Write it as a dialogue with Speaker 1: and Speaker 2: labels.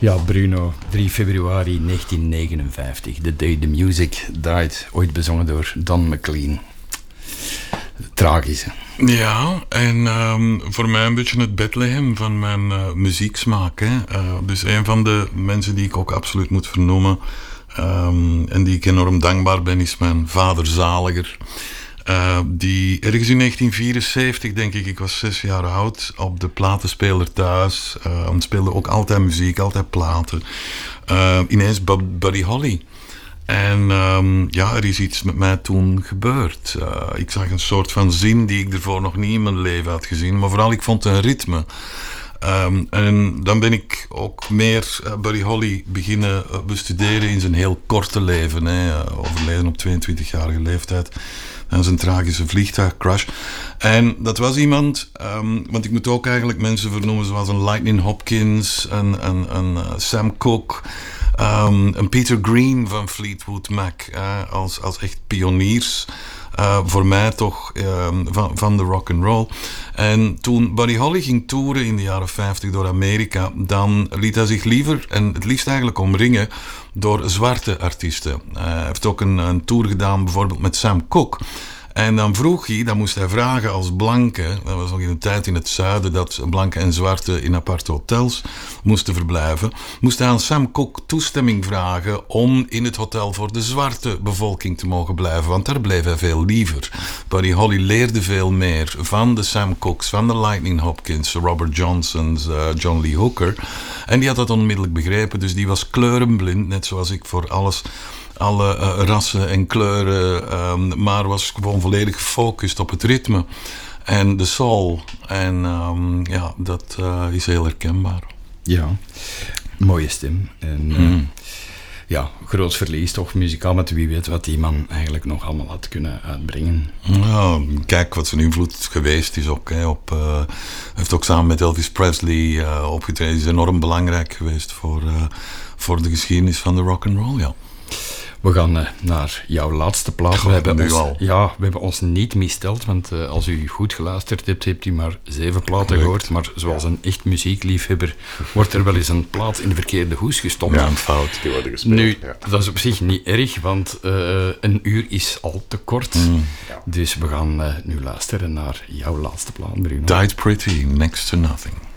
Speaker 1: Ja, Bruno, 3 februari 1959. The Day the Music Died. Ooit bezongen door Don McLean. Tragisch, hè?
Speaker 2: Ja, en voor mij een beetje het Bethlehem van mijn muzieksmaak. Hè. Dus een van de mensen die ik ook absoluut moet vernoemen en die ik enorm dankbaar ben, is mijn vader Zaliger. Die ergens in 1974, denk ik was 6 jaar oud, op de platenspeler thuis. Speelde ook altijd muziek, altijd platen. Ineens Buddy Holly. En er is iets met mij toen gebeurd. Ik zag een soort van zin die ik ervoor nog niet in mijn leven had gezien. Maar vooral, ik vond een ritme. En dan ben ik ook meer Buddy Holly beginnen bestuderen in zijn heel korte leven. Hè. Overleden op 22-jarige leeftijd. En zijn tragische vliegtuigcrash. En dat was iemand, want ik moet ook eigenlijk mensen vernoemen zoals een Lightning Hopkins, een Sam Cooke, een Peter Green van Fleetwood Mac, als echt pioniers. Voor mij toch van de rock and roll. En toen Buddy Holly ging toeren in de jaren 50 door Amerika, dan liet hij zich liever en het liefst eigenlijk omringen door zwarte artiesten. Hij heeft ook een tour gedaan bijvoorbeeld met Sam Cooke. En dan dan moest hij vragen als blanke, dat was nog in een tijd in het zuiden dat blanke en zwarte in aparte hotels moesten verblijven, moest hij aan Sam Cooke toestemming vragen om in het hotel voor de zwarte bevolking te mogen blijven, want daar bleef hij veel liever. Buddy Holly leerde veel meer van de Sam Cookes, van de Lightning Hopkins, Robert Johnsons, John Lee Hooker. En die had dat onmiddellijk begrepen, dus die was kleurenblind, net zoals ik voor alle rassen en kleuren, maar was gewoon volledig gefocust op het ritme en de soul. En dat is heel herkenbaar.
Speaker 1: Ja, mooie stem. En groot verlies toch, muzikaal, met wie weet wat die man eigenlijk nog allemaal had kunnen uitbrengen.
Speaker 2: Nou, kijk wat zijn invloed geweest is ook. Hij heeft ook samen met Elvis Presley opgetreden. Is enorm belangrijk geweest voor de geschiedenis van de rock and roll, ja.
Speaker 1: We gaan naar jouw laatste plaat. We hebben ons niet missteld, want als u goed geluisterd hebt, hebt u maar 7 platen gehoord. Maar zoals een echt muziekliefhebber wordt er wel eens een plaat in de verkeerde hoes gestopt.
Speaker 2: Ja, een fout.
Speaker 3: Die worden gespeeld.
Speaker 1: Nu, dat is op zich niet erg, want een uur is al te kort.
Speaker 3: Ja.
Speaker 1: Dus we gaan nu luisteren naar jouw laatste plaat, Bruno.
Speaker 2: Died Pretty, Next to Nothing.